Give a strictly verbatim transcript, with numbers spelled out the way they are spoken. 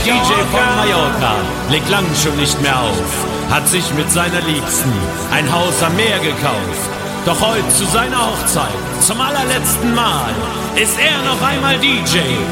D J von Mallorca legt lang schon nicht mehr auf, hat sich mit seiner Liebsten ein Haus am Meer gekauft. Doch heute zu seiner Hochzeit, zum allerletzten Mal, ist er noch einmal D J